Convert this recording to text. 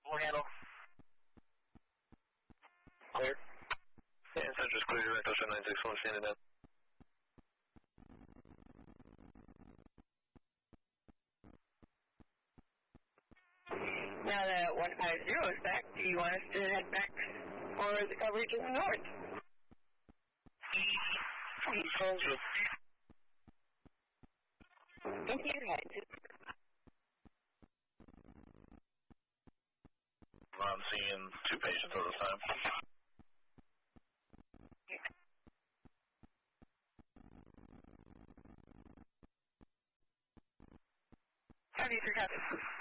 We'll handle. Clear. And Central's clear, direct Ocean 961, standing down. Now that 150 is back, do you want us to head back for the coverage in the north? Thank you, guys. I'm seeing 2 patients at this time. How do you forget?